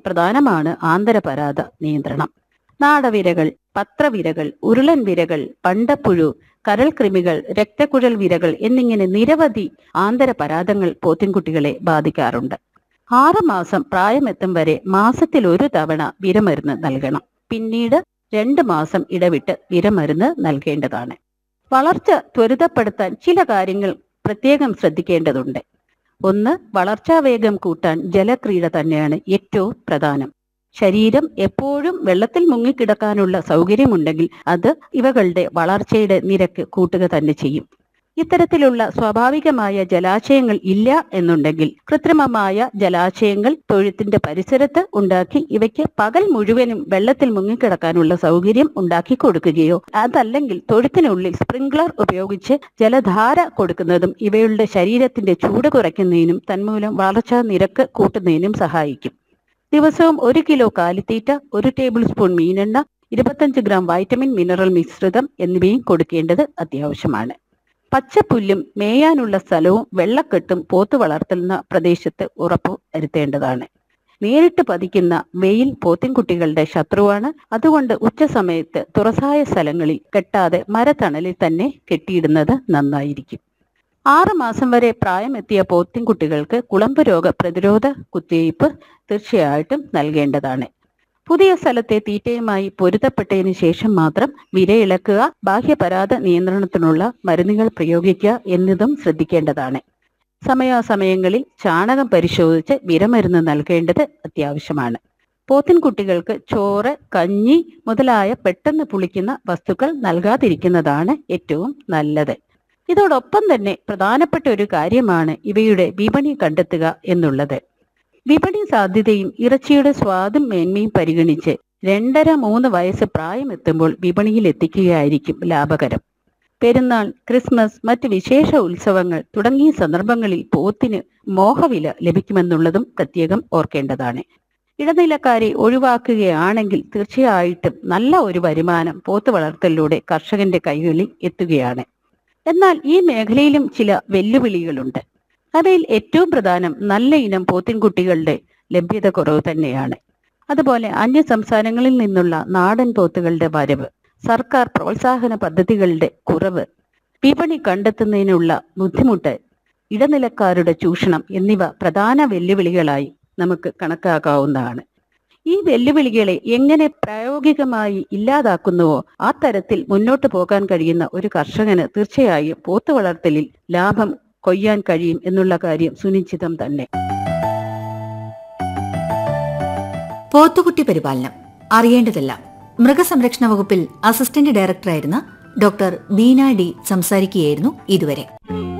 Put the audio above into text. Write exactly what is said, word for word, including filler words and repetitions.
പ്രധാനമാണ് ആന്തരപരാത നിയന്ത്രണം. നാടവിരകൾ, പത്രവിരകൾ, ഉരുളൻ വിരകൾ, പണ്ടപ്പുഴു, കരൾകൃമികൾ, രക്തക്കുഴൽ വിരകൾ എന്നിങ്ങനെ നിരവധി ആന്തരപരാതങ്ങൾ പോത്തിൻകുട്ടികളെ ബാധിക്കാറുണ്ട്. ആറ് മാസം പ്രായമെത്തും വരെ മാസത്തിൽ ഒരു തവണ വിരമരുന്ന് നൽകണം. പിന്നീട് രണ്ട് മാസം ഇടവിട്ട് വിരമരുന്ന് നൽകേണ്ടതാണ്. വളർച്ച ത്വരിതപ്പെടുത്താൻ ചില കാര്യങ്ങൾ പ്രത്യേകം ശ്രദ്ധിക്കേണ്ടതുണ്ട്. ഒന്ന്, വളർച്ചാവേഗം കൂട്ടാൻ ജലക്രീഡ തന്നെയാണ് ഏറ്റവും പ്രധാനം. ശരീരം എപ്പോഴും വെള്ളത്തിൽ മുങ്ങിക്കിടക്കാനുള്ള സൗകര്യമുണ്ടെങ്കിൽ അത് ഇവകളുടെ വളർച്ചയുടെ നിരക്ക് കൂട്ടുക തന്നെ ചെയ്യും. ഇത്തരത്തിലുള്ള സ്വാഭാവികമായ ജലാശയങ്ങൾ ഇല്ല എന്നുണ്ടെങ്കിൽ കൃത്രിമമായ ജലാശയങ്ങൾ തൊഴുത്തിന്റെ പരിസരത്ത് ഉണ്ടാക്കി ഇവയ്ക്ക് പകൽ മുഴുവനും വെള്ളത്തിൽ മുങ്ങിക്കിടക്കാനുള്ള സൗകര്യം ഉണ്ടാക്കി കൊടുക്കുകയോ അതല്ലെങ്കിൽ തൊഴുത്തിനുള്ളിൽ സ്പ്രിംഗ്ലർ ഉപയോഗിച്ച് ജലധാര കൊടുക്കുന്നതും ഇവയുടെ ശരീരത്തിന്റെ ചൂട് കുറയ്ക്കുന്നതിനും തന്മൂലം വളർച്ചാ നിരക്ക് കൂട്ടുന്നതിനും സഹായിക്കും. ദിവസവും ഒരു കിലോ കാലിത്തീറ്റ, ഒരു ടേബിൾ സ്പൂൺ മീനെണ്ണ, ഇരുപത്തഞ്ച് ഗ്രാം വൈറ്റമിൻ മിനറൽ മിശ്രിതം എന്നിവയും കൊടുക്കേണ്ടത് അത്യാവശ്യമാണ്. പച്ചപ്പുല്ലും മേയാനുള്ള സ്ഥലവും വെള്ളക്കെട്ടും പോത്ത് വളർത്തുന്ന പ്രദേശത്ത് ഉറപ്പു വരുത്തേണ്ടതാണ്. നേരിട്ട് പതിക്കുന്ന വെയിൽ പോത്തിൻകുട്ടികളുടെ ശത്രുവാണ്. അതുകൊണ്ട് ഉച്ച സമയത്ത് തുറസായ സ്ഥലങ്ങളിൽ കെട്ടാതെ മരത്തണലിൽ തന്നെ കെട്ടിയിടുന്നത് നന്നായിരിക്കും. ആറ് മാസം വരെ പ്രായമെത്തിയ പോത്തിൻകുട്ടികൾക്ക് കുളമ്പ് രോഗ പ്രതിരോധ കുത്തിവയ്പ് തീർച്ചയായിട്ടും നൽകേണ്ടതാണ്. പുതിയ സ്ഥലത്തെ തീറ്റയുമായി പൊരുത്തപ്പെട്ടതിന് ശേഷം മാത്രം വിരയിളക്കുക, ബാഹ്യപരാത നിയന്ത്രണത്തിനുള്ള മരുന്നുകൾ പ്രയോഗിക്കുക എന്നതും ശ്രദ്ധിക്കേണ്ടതാണ്. സമയാസമയങ്ങളിൽ ചാണകം പരിശോധിച്ച് വിരമരുന്ന് നൽകേണ്ടത് അത്യാവശ്യമാണ്. പോത്തിൻകുട്ടികൾക്ക് ചോറ്, കഞ്ഞി മുതലായ പെട്ടെന്ന് പുളിക്കുന്ന വസ്തുക്കൾ നൽകാതിരിക്കുന്നതാണ് ഏറ്റവും നല്ലത്. ഇതോടൊപ്പം തന്നെ പ്രധാനപ്പെട്ട ഒരു കാര്യമാണ് ഇവയുടെ വിപണി കണ്ടെത്തുക എന്നുള്ളത്. വിപണി സാധ്യതയും ഇറച്ചിയുടെ സ്വാദും മേന്മയും പരിഗണിച്ച് രണ്ടര മൂന്ന് വയസ്സ് പ്രായമെത്തുമ്പോൾ വിപണിയിൽ എത്തിക്കുകയായിരിക്കും ലാഭകരം. പെരുന്നാൾ, ക്രിസ്മസ്, മറ്റ് വിശേഷ ഉത്സവങ്ങൾ തുടങ്ങിയ സന്ദർഭങ്ങളിൽ പോത്തിന് മോഹവില ലഭിക്കുമെന്നുള്ളതും പ്രത്യേകം ഓർക്കേണ്ടതാണ്. ഇടനിലക്കാരെ ഒഴിവാക്കുകയാണെങ്കിൽ തീർച്ചയായിട്ടും നല്ല ഒരു വരുമാനം പോത്ത് വളർത്തലിലൂടെ കർഷകന്റെ കൈകളിൽ എത്തുകയാണ്. എന്നാൽ ഈ മേഖലയിലും ചില വെല്ലുവിളികളുണ്ട്. അവയിൽ ഏറ്റവും പ്രധാനം നല്ല ഇനം പോത്തിൻകുട്ടികളുടെ ലഭ്യത കുറവ് തന്നെയാണ്. അതുപോലെ അന്യ സംസ്ഥാനങ്ങളിൽ നിന്നുള്ള നാടൻ പോത്തുകളുടെ വരവ്, സർക്കാർ പ്രോത്സാഹന പദ്ധതികളുടെ കുറവ്, വിപണി കണ്ടെത്തുന്നതിനുള്ള ബുദ്ധിമുട്ട്, ഇടനിലക്കാരുടെ ചൂഷണം എന്നിവ പ്രധാന വെല്ലുവിളികളായി നമുക്ക് കണക്കാക്കാവുന്നതാണ്. ഈ വെല്ലുവിളികളെ എങ്ങനെ പ്രായോഗികമായി ഇല്ലാതാക്കുന്നുവോ ആ തരത്തിൽ മുന്നോട്ട് പോകാൻ കഴിയുന്ന ഒരു കർഷകന് തീർച്ചയായും പോത്ത് വളർത്തലിൽ ലാഭം കൊയ്യാൻ കഴിയും എന്നുള്ള കാര്യം സുനിശ്ചിതം തന്നെ. പോത്തുകുട്ടി പരിപാലനം അറിയേണ്ടതെല്ലാം. മൃഗസംരക്ഷണ വകുപ്പിൽ അസിസ്റ്റന്റ് ഡയറക്ടറായിരുന്ന ഡോക്ടർ ബീന ഡി സംസാരിക്കുകയായിരുന്നു ഇതുവരെ.